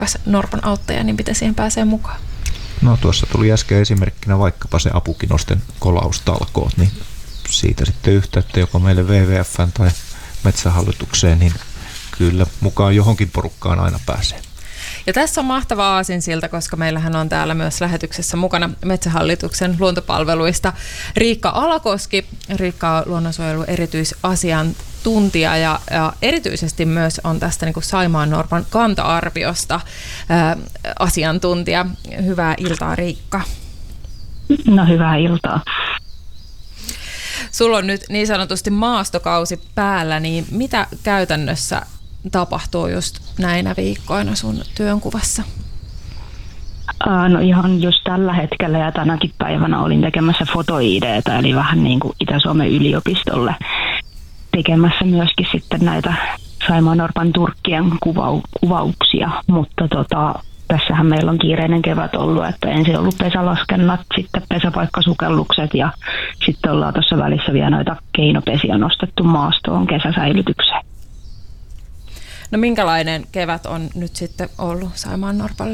norpan auttaja, niin miten siihen pääsee mukaan? No tuossa tuli äsken esimerkkinä vaikkapa se apukinosten kolaustalkoot, niin siitä sitten yhteyttä joko meille WWF:ään tai Metsähallitukseen, niin kyllä mukaan johonkin porukkaan aina pääsee. Ja tässä on mahtava aasinsilta, koska meillähän on täällä myös lähetyksessä mukana Metsähallituksen luontopalveluista Riikka Alakoski. Riikka on luonnonsuojelun erityisasiantuntija ja erityisesti myös on tästä niin kuin Saimaannorpan kanta-arviosta asiantuntija. Hyvää iltaa, Riikka. No, hyvää iltaa. Sulla on nyt niin sanotusti maastokausi päällä, niin mitä käytännössä tapahtuu just näinä viikkoina sun työnkuvassa? No ihan just tällä hetkellä ja tänäkin päivänä olin tekemässä foto-ID:tä, eli vähän niin kuin Itä-Suomen yliopistolle tekemässä myöskin sitten näitä Saimaannorpan turkkien kuvauksia, mutta tässähän meillä on kiireinen kevät ollut, että ensin ollut pesälaskennat, sitten pesäpaikkasukellukset ja sitten ollaan tuossa välissä vielä noita keinopesiä nostettu maastoon kesäsäilytykseen. No minkälainen kevät on nyt sitten ollut Saimaannorpalle?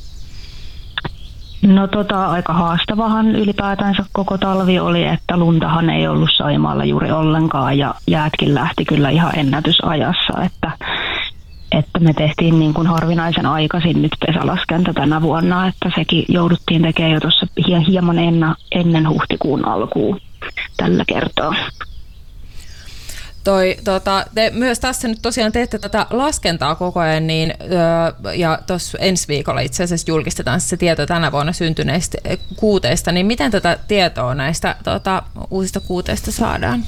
No aika haastavahan ylipäätänsä koko talvi oli, että luntahan ei ollut Saimaalla juuri ollenkaan ja jäätkin lähti kyllä ihan ennätysajassa, että me tehtiin niin kuin harvinaisen aikaisin nyt pesälaskenta tänä vuonna, että sekin jouduttiin tekemään jo tuossa hieman ennen huhtikuun alkuun tällä kertaa. Te myös tässä nyt tosiaan teette tätä laskentaa koko ajan, niin, ja tuossa ensi viikolla itse asiassa julkistetaan se tieto tänä vuonna syntyneistä kuuteista, niin miten tätä tietoa näistä uusista kuuteista saadaan?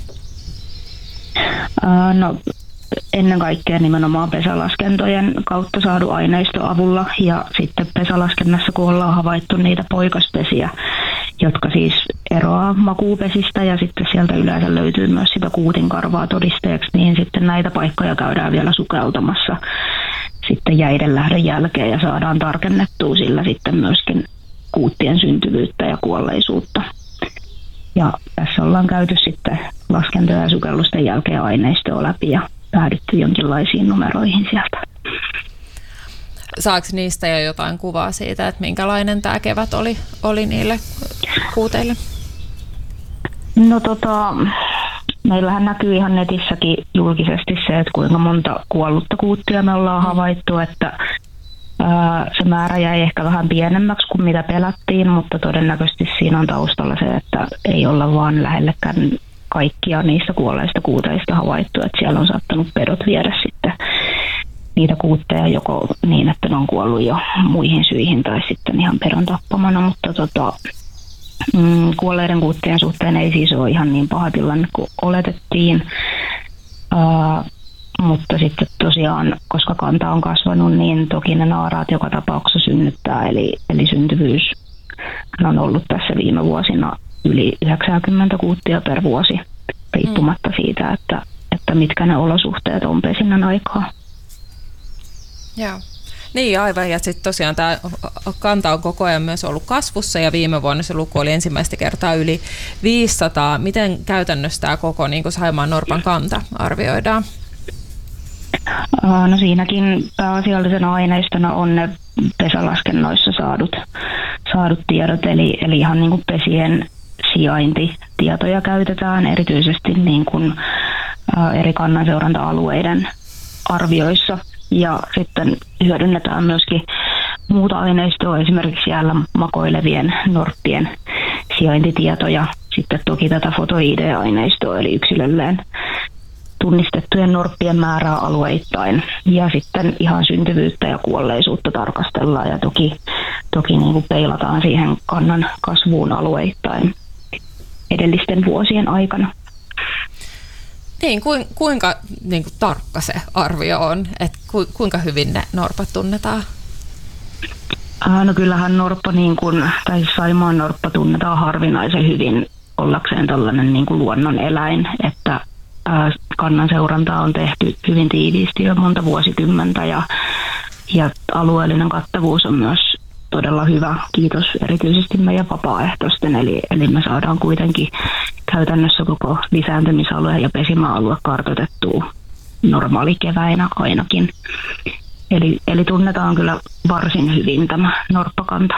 No ennen kaikkea nimenomaan pesälaskentojen kautta saadun aineiston avulla ja sitten pesälaskennassa, kun ollaan havaittu niitä poikaspesiä, jotka siis eroaa makuupesistä ja sitten sieltä yleensä löytyy myös sitä kuutinkarvaa todisteeksi, niin sitten näitä paikkoja käydään vielä sukeltamassa sitten jäiden lähdön jälkeen ja saadaan tarkennettua sillä sitten myöskin kuuttien syntyvyyttä ja kuolleisuutta. Ja tässä ollaan käyty sitten laskentoja ja sukellusten jälkeen aineistoa läpi ja päädytty jonkinlaisiin numeroihin sieltä. Saako niistä jo jotain kuvaa siitä, että minkälainen tämä kevät oli niille kuuteille? No meillähän näkyy ihan netissäkin julkisesti se, että kuinka monta kuollutta kuuttia me ollaan havaittu, että se määrä jäi ehkä vähän pienemmäksi kuin mitä pelättiin, mutta todennäköisesti siinä on taustalla se, että ei olla vaan lähellekään kaikkia niistä kuolleista kuuteista havaittu, että siellä on saattanut pedot viedä sitten niitä kuutteja joko niin, että ne on kuollut jo muihin syihin tai sitten ihan pedon tappamana, mutta kuolleiden kuuttien suhteen ei siis ole ihan niin paha tilanne kuin oletettiin. Mutta sitten tosiaan, koska kanta on kasvanut, niin toki ne naaraat joka tapauksessa synnyttää, eli syntyvyys on ollut tässä viime vuosina yli 90 kuuttia per vuosi, riippumatta siitä, että mitkä ne olosuhteet on pesinnän aikaa. Joo. Niin aivan, ja sitten tosiaan tämä kanta on koko ajan myös ollut kasvussa, ja viime vuonna se luku oli ensimmäistä kertaa yli 500. Miten käytännössä tämä koko niin kuin Saimaannorpan kanta arvioidaan? No siinäkin pääasiallisena aineistona on ne pesälaskennoissa saadut tiedot, eli ihan niin kuin pesien sijaintitietoja käytetään erityisesti niin kuin eri kannanseuranta-alueiden arvioissa. Ja sitten hyödynnetään myöskin muuta aineistoa, esimerkiksi jäällä makoilevien norppien sijaintitietoja. Sitten toki tätä foto-ID-aineistoa, eli yksilölleen tunnistettujen norppien määrää alueittain. Ja sitten ihan syntyvyyttä ja kuolleisuutta tarkastellaan ja toki niin kuin peilataan siihen kannan kasvuun alueittain edellisten vuosien aikana. Niin, kuinka niin kuin tarkka se arvio on, että kuinka hyvin ne norpat tunnetaan? No kyllähän norppa, tai Saimaannorppa tunnetaan harvinaisen hyvin ollakseen tällainen niin kuin luonnon eläin, että kannan seurantaa on tehty hyvin tiiviisti jo monta vuosikymmentä ja alueellinen kattavuus on myös todella hyvä. Kiitos erityisesti meidän vapaaehtoisten, eli me saadaan kuitenkin käytännössä koko lisääntymisalue ja pesimäalue kartoitettua normaalikeväinä ainakin. Eli tunnetaan kyllä varsin hyvin tämä norppakanta.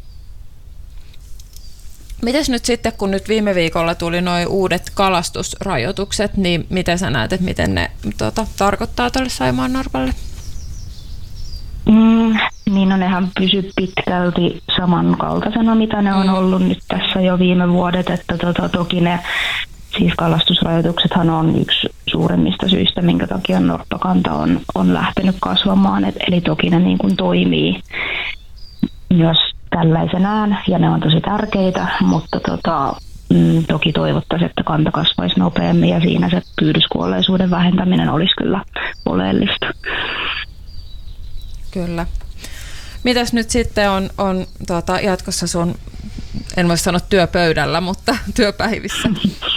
Mites nyt sitten, kun nyt viime viikolla tuli nuo uudet kalastusrajoitukset, niin miten sä näet, että miten ne tarkoittaa tuolle Saimaannorpalle? Niin no nehän pysy pitkälti samankaltaisena, mitä ne on ollut nyt tässä jo viime vuodet, että toki ne siis kalastusrajoituksethan on yksi suuremmista syistä, minkä takia norppakanta on lähtenyt kasvamaan, eli toki ne niin kuin toimii myös tällaisenään ja ne on tosi tärkeitä, mutta toki toivottaisiin, että kanta kasvaisi nopeammin ja siinä se pyydyskuolleisuuden vähentäminen olisi kyllä oleellista. Kyllä. Mitäs nyt sitten on jatkossa sun, en voi sanoa työpöydällä, mutta työpäivissä?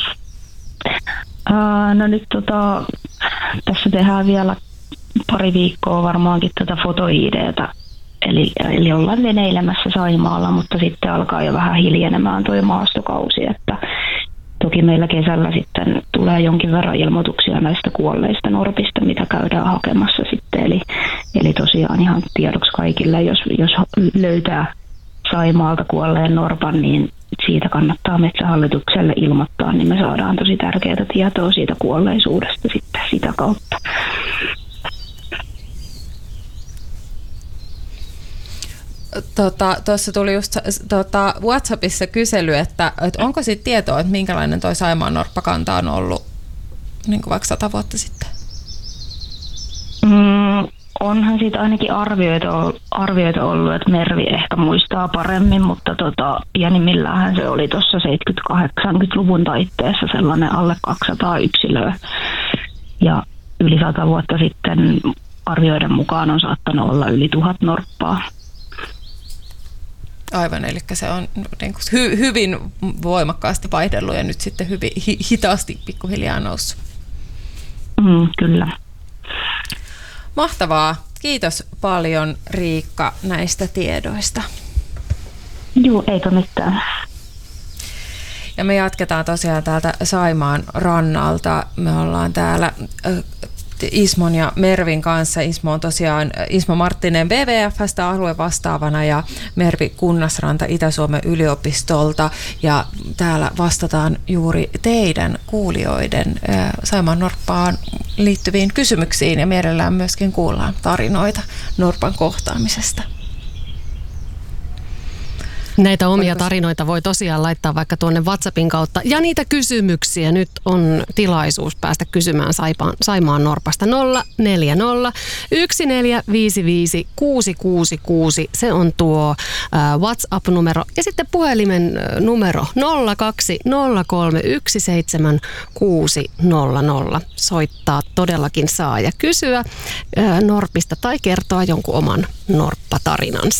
No nyt tässä tehdään vielä pari viikkoa varmaankin tätä foto-ID:tä. Eli ollaan veneilemässä Saimaalla, mutta sitten alkaa jo vähän hiljenemään tuo maastokausi, että toki meillä kesällä sitten tulee jonkin verran ilmoituksia näistä kuolleista norpista, mitä käydään hakemassa sitten. Eli tosiaan ihan tiedoksi kaikille, jos löytää Saimaalta kuolleen norpan, niin siitä kannattaa Metsähallitukselle ilmoittaa, niin me saadaan tosi tärkeää tietoa siitä kuolleisuudesta sitten sitä kautta. Tuossa tuli just WhatsAppissa kysely, että onko siitä tietoa, että minkälainen toi Saimaan norppakanta on ollut niin kuin vaikka 100 vuotta sitten? Onhan siitä ainakin arvioita ollut, että Mervi ehkä muistaa paremmin, mutta pienimmilläänhän se oli tuossa 70-80-luvun taitteessa sellainen alle 200 yksilöä. Ja yli 100 vuotta sitten arvioiden mukaan on saattanut olla yli 1000 norppaa. Aivan, eli se on niin kuin hyvin voimakkaasti vaihdellut ja nyt sitten hyvin hitaasti pikkuhiljaa noussut. Kyllä. Mahtavaa. Kiitos paljon, Riikka, näistä tiedoista. Joo, eikö mitään. Ja me jatketaan tosiaan täältä Saimaan rannalta. Me ollaan täällä Ismon ja Mervin kanssa. Ismo on tosiaan Ismo Marttinen WWF:stä aluevastaavana ja Mervi Kunnasranta Itä-Suomen yliopistolta. Ja täällä vastataan juuri teidän kuulijoiden Saimaan norppaan liittyviin kysymyksiin ja mielellään myöskin kuullaan tarinoita norpan kohtaamisesta. Näitä omia tarinoita voi tosiaan laittaa vaikka tuonne WhatsAppin kautta. Ja niitä kysymyksiä nyt on tilaisuus päästä kysymään Saimaan norpasta 040 1455 666. Se on tuo WhatsApp-numero. Ja sitten puhelimen numero 020317600. Soittaa todellakin saa ja kysyä norpista tai kertoa jonkun oman norppatarinansa.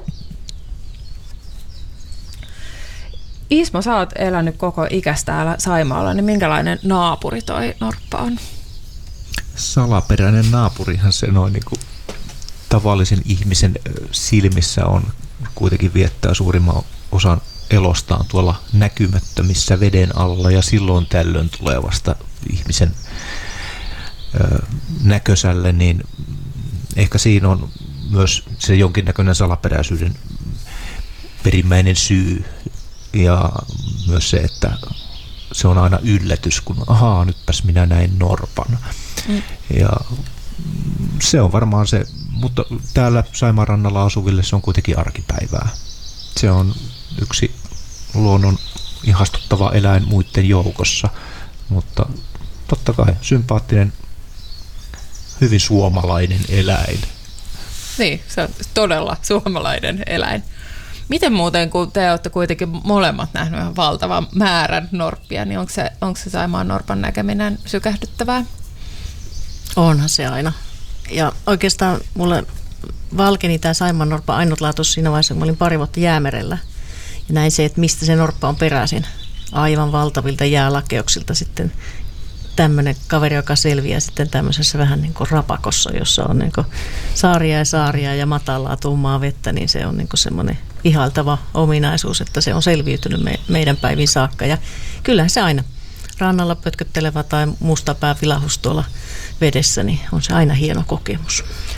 Ismo, sä oot elänyt koko ikäs täällä Saimaalla, niin minkälainen naapuri toi norppa on? Salaperäinen naapurihan se noin niin kuin tavallisen ihmisen silmissä on, kuitenkin viettää suurimman osan elostaan tuolla näkymättömissä veden alla ja silloin tällöin tulee vasta ihmisen näkösälle, niin ehkä siinä on myös se jonkinnäköinen salaperäisyyden perimmäinen syy. Ja myös se, että se on aina yllätys, kun nytpäs minä näin norpan. Ja se on varmaan se, mutta täällä Saimaan rannalla asuville se on kuitenkin arkipäivää. Se on yksi luonnon ihastuttava eläin muiden joukossa, mutta totta kai sympaattinen, hyvin suomalainen eläin. Niin, se on todella suomalainen eläin. Miten muuten, kun te olette kuitenkin molemmat nähneet ihan valtavan määrän norppia, niin onko se Saimaan norpan näkeminen sykähdyttävää? Onhan se aina. Ja oikeastaan mulle valkeni tämä Saimaan norppa ainutlaatuus siinä vaiheessa, kun mä olin 2 vuotta Jäämerellä. Ja näin se, että mistä se norppa on peräisin. Aivan valtavilta jäälakeuksilta sitten tämmöinen kaveri, joka selviää sitten tämmöisessä vähän niin kuin rapakossa, jossa on niin kuin saaria ja matalaa tummaa vettä, niin se on niin kuin semmoinen ihailtava ominaisuus, että se on selviytynyt meidän päivin saakka. Ja kyllähän se aina rannalla pötköttelevä tai mustapää vilahus tuolla vedessä, niin on se aina hieno kokemus.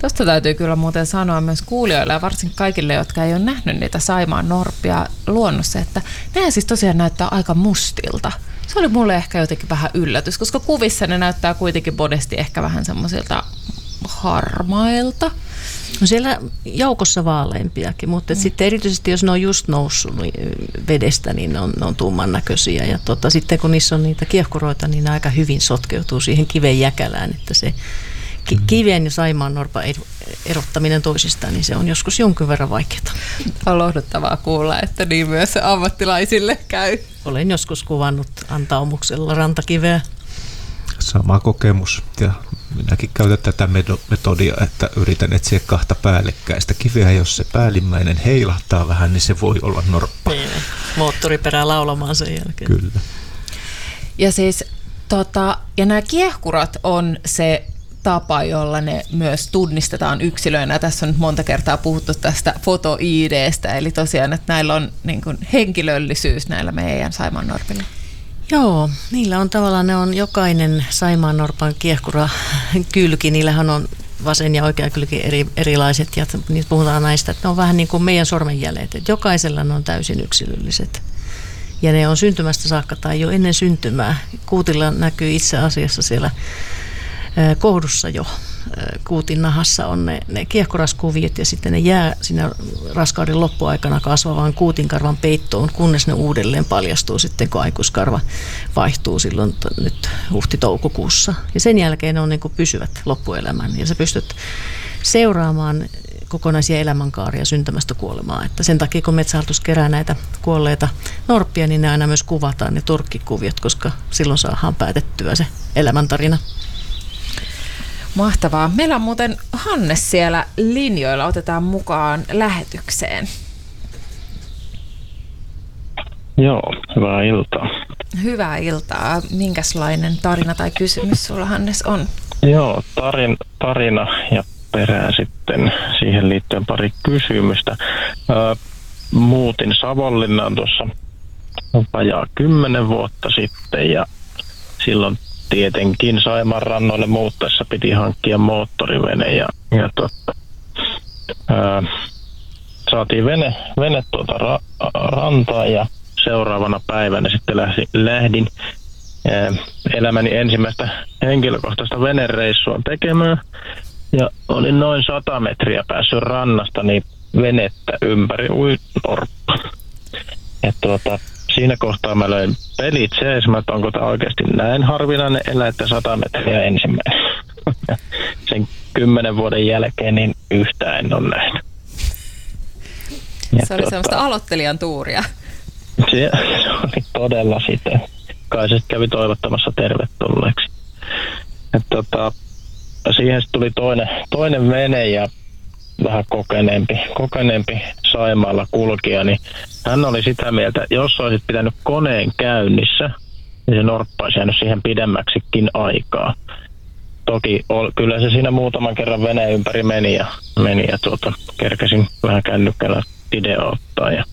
Tuosta täytyy kyllä muuten sanoa myös kuulijoille ja varsinkin kaikille, jotka ei ole nähnyt niitä Saimaan norppia luonnossa, että nehän siis tosiaan näyttää aika mustilta. Se oli mulle ehkä jotenkin vähän yllätys, koska kuvissa ne näyttää kuitenkin modesti ehkä vähän semmoisilta harmailta. No siellä joukossa vaaleimpiakin, mutta sitten erityisesti jos ne on just noussut vedestä, niin ne on tumman näköisiä. Ja sitten kun niissä on niitä kiehkuroita, niin ne aika hyvin sotkeutuu siihen kiven jäkälään, että se kiven ja saimaannorpan erottaminen toisistaan, niin se on joskus jonkin verran vaikeaa. On lohduttavaa kuulla, että niin myös ammattilaisille käy. Olen joskus kuvannut antaumuksella rantakiveä. Sama kokemus, ja minäkin käytän tätä metodia, että yritän etsiä kahta päällekkäistä kiveä. Jos se päällimmäinen heilahtaa vähän, niin se voi olla norppa. Niin, moottoriperää laulamaan sen jälkeen. Kyllä. Ja siis ja nämä kiehkurat on se tapa, jolla ne myös tunnistetaan yksilöinä. Tässä on nyt monta kertaa puhuttu tästä foto-ID:stä, eli tosiaan, että näillä on niin kuin henkilöllisyys näillä meidän saimaannorpilla. Joo, niillä on tavallaan, ne on jokainen saimaannorpan kiehkura kylki, niillähän on vasen ja oikea kylki erilaiset, ja niitä puhutaan näistä, että ne on vähän niin kuin meidän sormenjäljet, että jokaisella ne on täysin yksilölliset. Ja ne on syntymästä saakka tai jo ennen syntymää. Kuutilla näkyy itse asiassa siellä kohdussa jo. Kuutin nahassa on ne kiehkuraskuviot, ja sitten ne jää siinä raskauden loppuaikana kasvavaan kuutinkarvan peittoon, kunnes ne uudelleen paljastuu sitten, kun aikuiskarva vaihtuu silloin nyt huhti-toukokuussa. Ja sen jälkeen ne on niin kuin pysyvät loppuelämän, ja sä pystyt seuraamaan kokonaisia elämänkaaria syntymästä kuolemaan. Että sen takia, kun Metsähallitus kerää näitä kuolleita norppia, niin ne aina myös kuvataan ne turkkikuviot, koska silloin saadaan päätettyä se elämäntarina. Mahtavaa. Meillä on muuten Hannes siellä linjoilla. Otetaan mukaan lähetykseen. Joo, hyvää iltaa. Hyvää iltaa. Minkälainen tarina tai kysymys sulla, Hannes, on? Joo, tarina ja perään sitten siihen liittyen pari kysymystä. Muutin Savonlinnaan tuossa vajaa 10 vuotta sitten, ja silloin tietenkin Saimaan rannoille muuttaessa piti hankkia moottorivene, ja saatiin vene rantaan, ja seuraavana päivänä sitten lähdin elämäni ensimmäistä henkilökohtaista venereissua tekemään, ja olin noin 100 metriä päässyt rannasta, niin venettä ympäri ui norppa. Ja siinä kohtaa mä löin pelit sees, että onko tämä oikeasti näin harvinainen eläin, että 100 metriä ensimmäinen. Sen 10 vuoden jälkeen niin yhtään en ole nähnyt. Se oli semmoista aloittelijan tuuria. Se oli todella sitä. Kai se kävi toivottamassa tervetulleeksi. Siihen tuli toinen vene ja vähän kokeneempi Saimaalla kulkija, niin hän oli sitä mieltä, että jos olisit pitänyt koneen käynnissä, niin se norppa olisi jäänyt siihen pidemmäksikin aikaa. Toki kyllä se siinä muutaman kerran veneen ympäri meni ja kerkesin vähän kännykkällä video ottaa, ja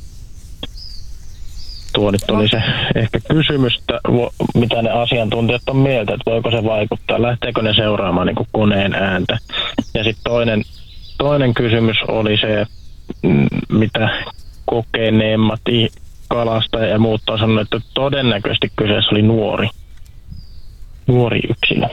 tuo nyt oli se ehkä kysymys, että mitä ne asiantuntijat on mieltä, että voiko se vaikuttaa, lähteekö ne seuraamaan niin kuin koneen ääntä. Ja sitten toinen kysymys oli se, mitä kokeneemmat kalastajat ja muut on sanonut, että todennäköisesti kyseessä oli nuori yksilö.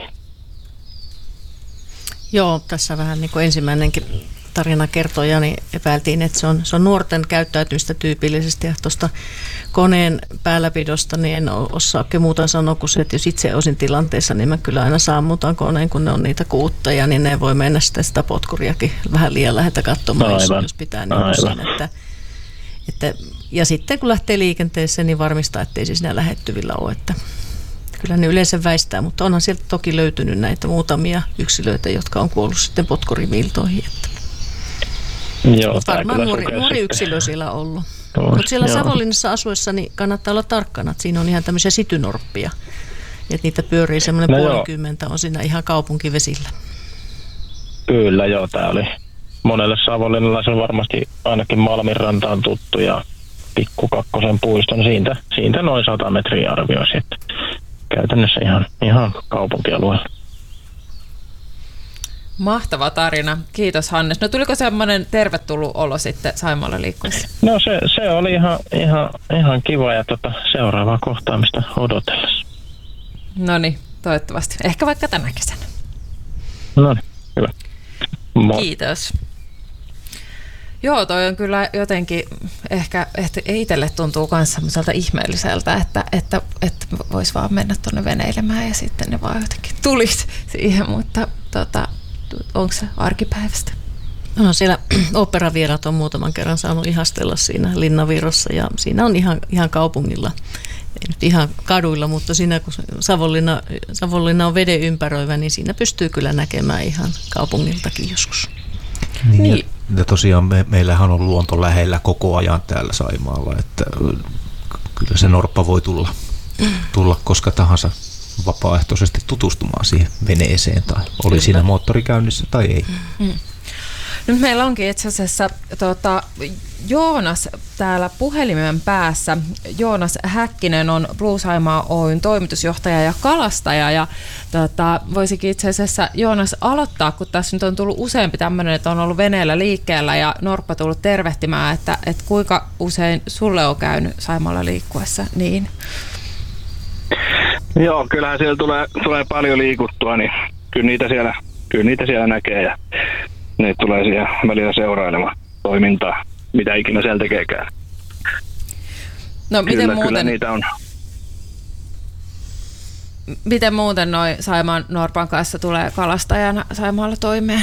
Joo, tässä vähän niin kuin ensimmäinenkin tarina kertoja, niin epäiltiin, että se on nuorten käyttäytymistä tyypillisesti, ja tuosta koneen päälläpidosta niin en osaa oikein muuta sanoa kuin se, että jos itse olisin tilanteessa, niin mä kyllä aina sammutan koneen, kun ne on niitä kuutteja, niin ne voi mennä sitä potkuriakin vähän liian läheltä katsomaan, jos pitää niin siinä, että ja sitten kun lähtee liikenteeseen, niin varmistaa, ettei se siinä lähettyvillä ole, että kyllä ne yleensä väistää, mutta onhan sieltä toki löytynyt näitä muutamia yksilöitä, jotka on kuollut sitten potkurimiiltoihin, että joo, varmaan nuori yksilö siellä on ollut. Mutta siellä Savonlinnassa asuessa niin kannattaa olla tarkkana, että siinä on ihan tämmöisiä sitynorppia. Että niitä pyörii semmoinen 50 on siinä ihan kaupunkivesillä. Kyllä joo, tämä oli monelle savonlinnalaiselle varmasti ainakin Malminranta on tuttu, ja Pikku Kakkosen puiston siitä noin 100 metriä arvioisi, että käytännössä ihan kaupunkialueella. Mahtava tarina. Kiitos Hannes. No tuliko semmoinen tervetullut olo sitten Saimaalla liikkuessa? No se oli ihan kiva ja seuraavaa kohtaamista odotellessa. Noniin, toivottavasti. Ehkä vaikka tänä kesänä. Noniin, hyvä. Moi. Kiitos. Joo, toi on kyllä jotenkin ehkä itselle tuntuu myös semmoiselta ihmeelliseltä, että voisi vaan mennä tuonne veneilemään ja sitten ne vaan jotenkin tulisi siihen, mutta onko se arkipäivästä? No siellä oopperavieraat on muutaman kerran saanut ihastella siinä Linnavirrossa ja siinä on ihan kaupungilla. Ei nyt ihan kaduilla, mutta siinä kun Savonlinna on veden ympäröivä, niin siinä pystyy kyllä näkemään ihan kaupungiltakin joskus. Niin. Ja tosiaan meillähän on luonto lähellä koko ajan täällä Saimaalla, että kyllä se norppa voi tulla koska tahansa vapaaehtoisesti tutustumaan siihen veneeseen tai oli kyllä siinä moottori käynnissä tai ei. Nyt meillä onkin itse asiassa Joonas täällä puhelimen päässä. Joonas Häkkinen on Blue Saimaa Oyn toimitusjohtaja ja kalastaja. Ja voisikin itse asiassa Joonas aloittaa, kun tässä nyt on tullut useampi tämmöinen, että on ollut veneellä liikkeellä ja norppa tullut tervehtimään, että kuinka usein sulle on käynyt Saimaalla liikkuessa niin? Joo, kyllähän siellä tulee paljon liikuttua, niin kyllä niitä siellä näkee ja ne tulee siihen välillä seurailemaan toimintaa, mitä ikinä siellä tekeekään. No kyllä niitä on. Miten muuten noi Saimaan norpan kanssa tulee kalastajana Saimaalla toimeen?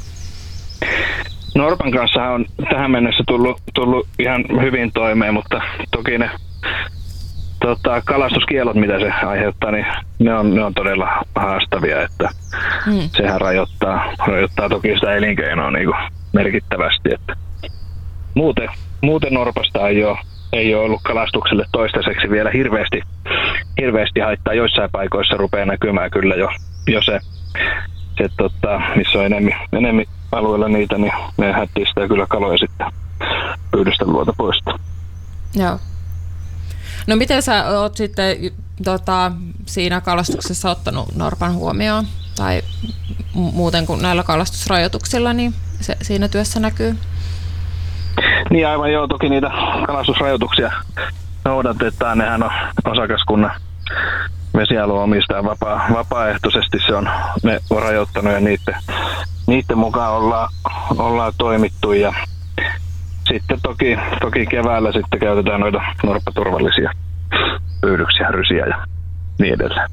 Norpan kanssa on tähän mennessä tullut ihan hyvin toimeen, mutta toki ne kalastuskielot, mitä se aiheuttaa, niin ne on todella haastavia, että sehän rajoittaa toki sitä elinkeinoa niin kuin merkittävästi. Että muuten norpasta ei ole ollut kalastukselle toistaiseksi vielä hirveästi haittaa. Joissain paikoissa rupeaa näkymään kyllä jo se missä on enemmän alueella niitä, niin ne hättistää kyllä kaloja sitten pyydystä luota poistaa. Joo. No miten sä oot sitten siinä kalastuksessa ottanut norpan huomioon tai muuten kuin näillä kalastusrajoituksilla, niin se siinä työssä näkyy? Niin aivan joo, toki niitä kalastusrajoituksia noudatetaan. Nehän on osakaskunnan vesialue omistaa vapaaehtoisesti. Ne on rajoittanut ja niiden mukaan ollaan toimittu ja sitten toki keväällä sitten käytetään noita norppaturvallisia pyydyksiä, rysiä ja niin edelleen.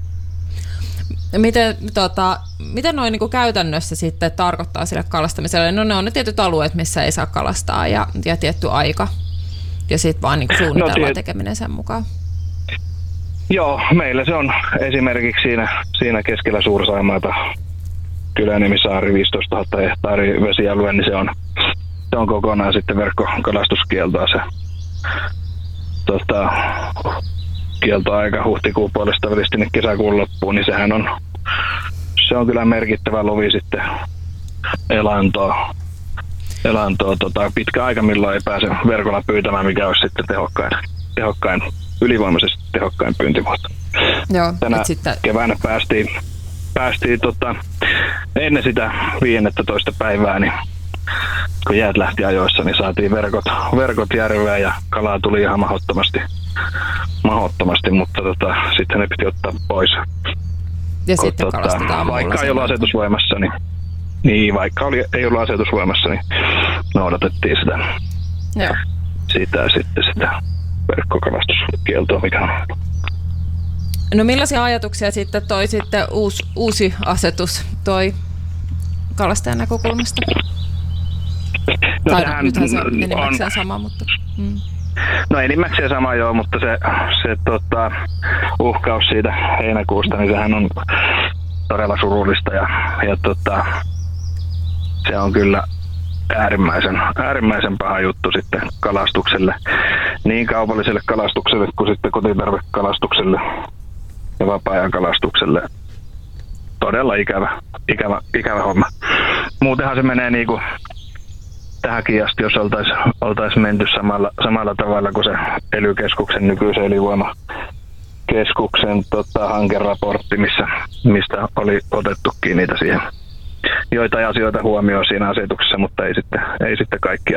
Miten noin niin kuin käytännössä sitten tarkoittaa sille kalastamiselle? No ne on ne tietyt alueet, missä ei saa kalastaa ja tietty aika ja sitten vaan niin kuin suunnitellaan tekeminen sen mukaan. Joo, meillä se on esimerkiksi siinä keskellä Suur-Saimaata Kylänimisaari 15 000 hehtaaria vesialue, niin se on kokonaan sitten verkkokalastuskieltoa se kieltoaika huhtikuun puolesta välistä sinne kesäkuun loppuun, niin se on kyllä merkittävä lovi sitten elantoa pitkä aika, milloin ei pääse verkolla pyytämään, mikä olisi sitten ylivoimaisesti tehokkain pyyntimuoto. Joo, tänä keväänä päästiin ennen sitä 15. päivää, niin kun jäät lähti ajoissa, niin saatiin verkot järveen ja kalaa tuli ihan mahdottomasti, mutta sitten ne piti ottaa pois. Ja sitten kalastetaan vaikka ei ollut asetus voimassa, niin vaikka ei ollut asetus voimassa, niin noudatettiin sitä verkkokalastuskieltoa, mikä on. No millaisia ajatuksia sitten toi uusi asetus toi kalastajan näkökulmasta? No, tai nythän se on enimmäkseen sama, mutta... No enimmäkseen sama joo, mutta se uhkaus siitä heinäkuusta, niin sehän on todella surullista ja se on kyllä äärimmäisen paha juttu sitten kalastukselle, niin kaupalliselle kalastukselle kuin sitten kotitarvekalastukselle ja vapaa-ajan kalastukselle. Todella ikävä homma. Muutenhan se menee niinku tähänkin asti, jos oltaisiin menty samalla tavalla kuin se ELY-keskuksen nykyisen elinvoimakeskuksen hankeraportti, mistä oli otettukin niitä siihen joitain asioita huomioon siinä asetuksessa, mutta ei sitten kaikkia